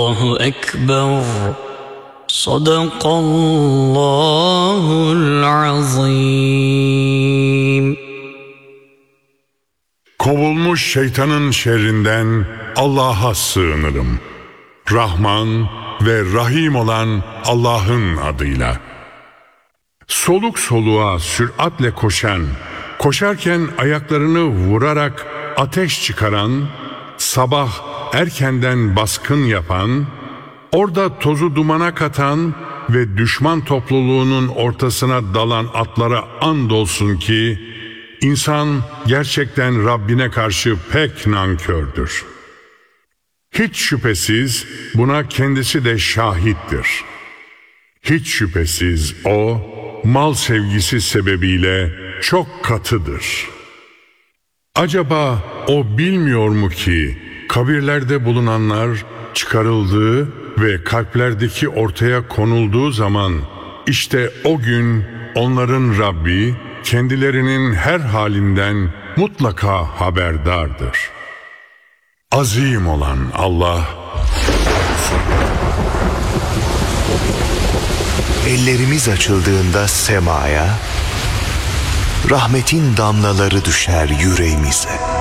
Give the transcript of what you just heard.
Allahu Ekber. Sadakallahul azim. Kovulmuş şeytanın şerrinden Allah'a sığınırım. Rahman ve Rahim olan Allah'ın adıyla. Soluk soluğa süratle koşan, koşarken ayaklarını vurarak ateş çıkaran, sabah erkenden baskın yapan, orada tozu dumana katan ve düşman topluluğunun ortasına dalan atlara andolsun ki, insan gerçekten Rabbine karşı pek nankördür. Hiç şüphesiz buna kendisi de şahittir. Hiç şüphesiz o, mal sevgisi sebebiyle çok katıdır. Acaba o bilmiyor mu ki kabirlerde bulunanlar çıkarıldığı ve kalplerdeki ortaya konulduğu zaman işte o gün onların Rabbi kendilerinin her halinden mutlaka haberdardır. Azim olan Allah. Ellerimiz açıldığında semaya, rahmetin damlaları düşer yüreğimize.